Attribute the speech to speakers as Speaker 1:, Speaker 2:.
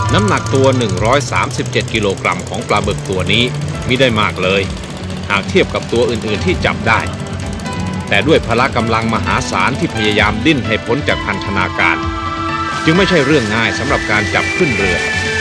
Speaker 1: น้ำหนักตัว137กิโลกรัมของปลาบึกตัวนี้มิได้มากเลยหากเทียบกับตัวอื่นๆที่จับได้แต่ด้วยพละกำลังมหาศาลที่พยายามดิ้นให้พ้นจากพันธนาการจึงไม่ใช่เรื่องง่ายสำหรับการจับขึ้นเรือ